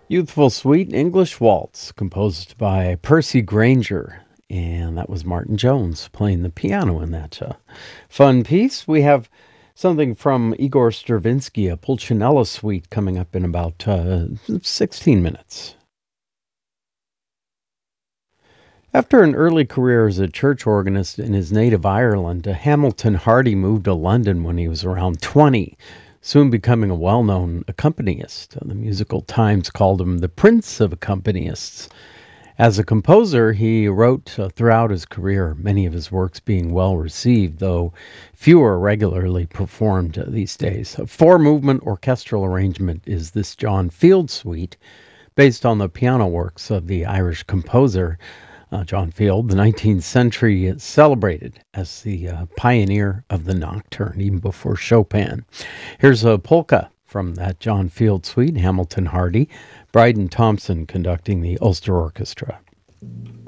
Youthful Suite English Waltz, composed by Percy Granger. And that was Martin Jones playing the piano in that fun piece. We have something from Igor Stravinsky, a Pulcinella Suite, coming up in about 16 minutes. After an early career as a church organist in his native Ireland, Hamilton Hardy moved to London when he was around 20, soon becoming a well-known accompanist. The Musical Times called him the Prince of Accompanists. As a composer, he wrote throughout his career, many of his works being well received, though few are regularly performed these days. A four-movement orchestral arrangement is this John Field Suite, based on the piano works of the Irish composer John Field. The 19th century celebrated as the pioneer of the nocturne, even before Chopin. Here's a polka from that John Field Suite, Hamilton Hardy, Bryden Thompson conducting the Ulster Orchestra.